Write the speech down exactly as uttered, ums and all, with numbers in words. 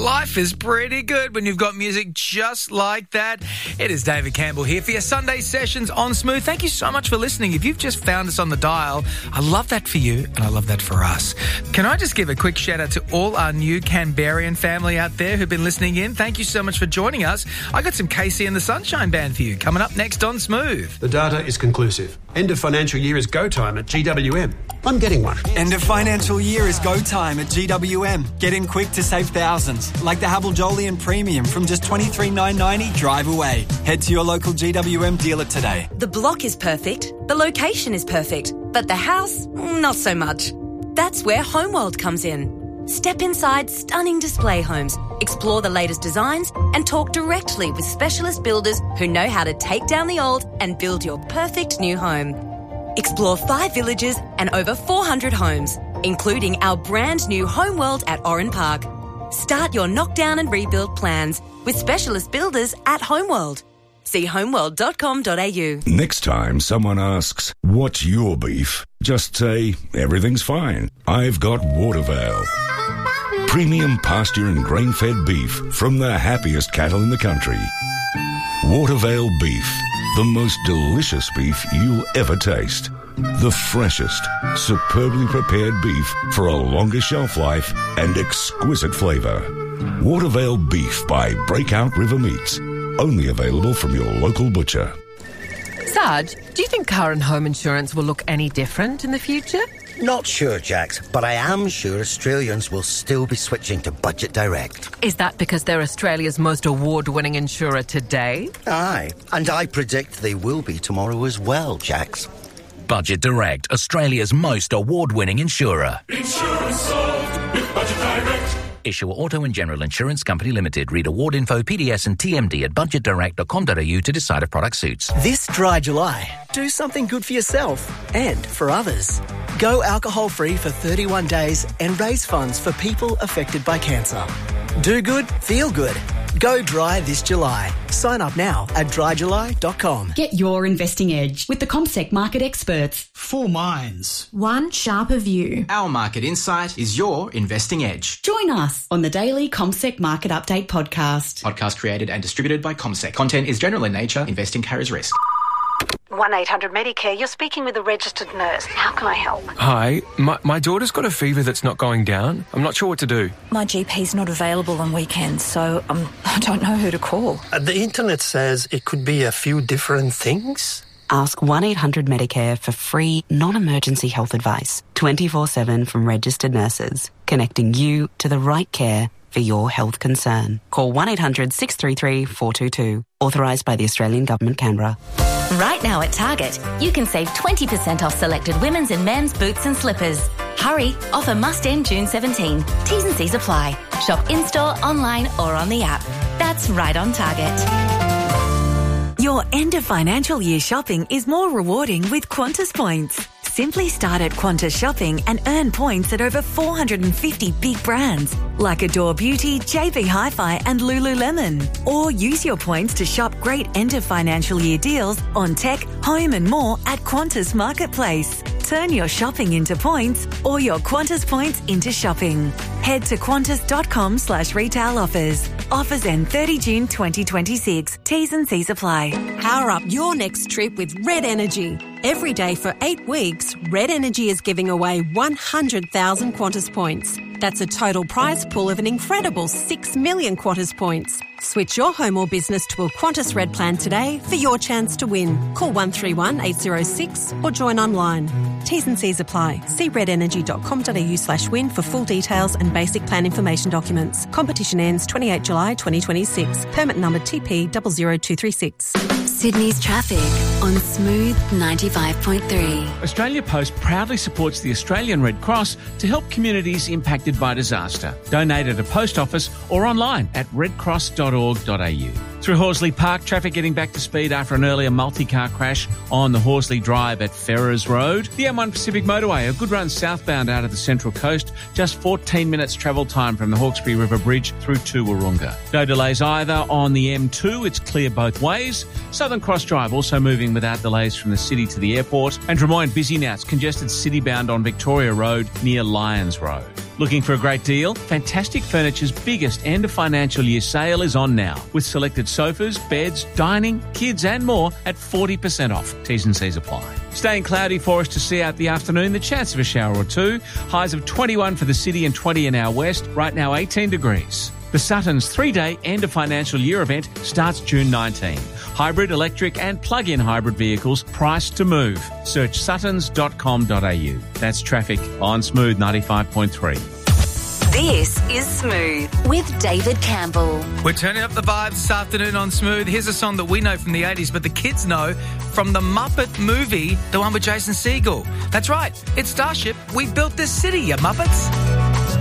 Life is pretty good when you've got music just like that. It is David Campbell here for your Sunday sessions on Smooth. Thank you so much for listening. If you've just found us on the dial, I love that for you and I love that for us. Can I just give a quick shout out to all our new Canberrian family out there who've been listening in? Thank you so much for joining us. I got some Casey and the Sunshine Band for you coming up next on Smooth. The data is conclusive. End of financial year is go time at G W M. I'm getting one. End of financial year is go time at G W M. Get in quick to save thousands, like the Havel Jolyon Premium from just twenty-three thousand nine hundred ninety drive away. Head to your local G W M dealer today. The block is perfect, the location is perfect, but the house, not so much. That's where Homeworld comes in. Step inside stunning display homes, explore the latest designs and talk directly with specialist builders who know how to take down the old and build your perfect new home. Explore five villages and over four hundred homes, including our brand new Homeworld at Oran Park. Start your knockdown and rebuild plans with specialist builders at Homeworld. See homeworld dot com dot a u. Next time someone asks, what's your beef? Just say, everything's fine. I've got Watervale. Premium pasture and grain-fed beef from the happiest cattle in the country. Watervale beef, the most delicious beef you'll ever taste. The freshest, superbly prepared beef for a longer shelf life and exquisite flavour. Watervale beef by Breakout River Meats. Only available from your local butcher. Sarge, do you think car and home insurance will look any different in the future? Not sure, Jax, but I am sure Australians will still be switching to Budget Direct. Is that because they're Australia's most award-winning insurer today? Aye, and I predict they will be tomorrow as well, Jax. Budget Direct, Australia's most award-winning insurer. Insurance solved with Budget Direct. Issuer Auto and General Insurance Company Limited. Read award info, P D S and T M D at budget direct dot com dot a u to decide if product suits. This dry July, do something good for yourself and for others. Go alcohol-free for thirty-one days and raise funds for people affected by cancer. Do good, feel good. Go dry this July. Sign up now at dry july dot com. Get your investing edge with the CommSec market experts. Four minds. One sharper view. Our market insight is your investing edge. Join us on the daily CommSec Market Update podcast. Podcast created and distributed by CommSec. Content is general in nature. Investing carries risk. one eight hundred Medicare, you're speaking with a registered nurse. How can I help? Hi, my, my daughter's got a fever that's not going down. I'm not sure what to do. My G P's not available on weekends, so um, I don't know who to call. Uh, the internet says it could be a few different things. Ask one eight hundred Medicare for free, non-emergency health advice, twenty-four seven from registered nurses, connecting you to the right care for your health concern. Call one eight hundred six three three four two two. Authorised by the Australian Government, Canberra. Right now at Target, you can save twenty percent off selected women's and men's boots and slippers. Hurry, offer must end June seventeenth. T's and C's apply. Shop in-store, online or on the app. That's right on Target. Your end of financial year shopping is more rewarding with Qantas points. Simply start at Qantas Shopping and earn points at over four hundred fifty big brands like Adore Beauty, J B Hi-Fi and Lululemon. Or use your points to shop great end of financial year deals on tech, home and more at Qantas Marketplace. Turn your shopping into points or your Qantas points into shopping. Head to qantas.com slash retail offers. Offers end thirtieth of June twenty twenty-six. T's and C's apply. Power up your next trip with Red Energy. Every day for eight weeks, Red Energy is giving away one hundred thousand Qantas points. That's a total prize pool of an incredible six million Qantas points. Switch your home or business to a Qantas Red plan today for your chance to win. Call one three one eight zero six or join online. T's and C's apply. See redenergy.com.au slash win for full details and basic plan information documents. Competition ends twenty-eighth of July twenty twenty-six. Permit number T P zero zero two three six. Sydney's traffic on Smooth ninety-five point three. Australia Post proudly supports the Australian Red Cross to help communities impacted by disaster. Donate at a post office or online at red cross dot org dot a u. Through Horsley Park, traffic getting back to speed after an earlier multi-car crash on the Horsley Drive at Ferrers Road. The M one Pacific Motorway, a good run southbound out of the Central Coast, just fourteen minutes travel time from the Hawkesbury River Bridge through to Wahroonga. No delays either on the M two, it's clear both ways. Southern Cross Drive also moving without delays from the city to the airport. And Drummoyne busy now, it's congested city bound on Victoria Road near Lyons Road. Looking for a great deal? Fantastic Furniture's biggest end of financial year sale is on now, with selected sofas, beds, dining, kids and more at forty percent off. T's and C's apply. Staying cloudy for us to see out the afternoon, the chance of a shower or two. Highs of twenty-one for the city and twenty in our west, right now eighteen degrees. The Suttons three-day end of financial year event starts June nineteenth. Hybrid, electric and plug-in hybrid vehicles priced to move. Search suttons dot com dot a u. That's traffic on Smooth ninety-five point three. This is Smooth with David Campbell. We're turning up the vibes this afternoon on Smooth. Here's a song that we know from the eighties, but the kids know from the Muppet movie, the one with Jason Segel. That's right, it's Starship. We built this city, you Muppets.